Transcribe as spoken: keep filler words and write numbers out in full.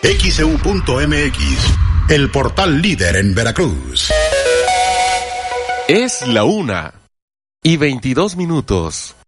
X E U punto M X, el portal líder en Veracruz. Es la una y veintidós minutos.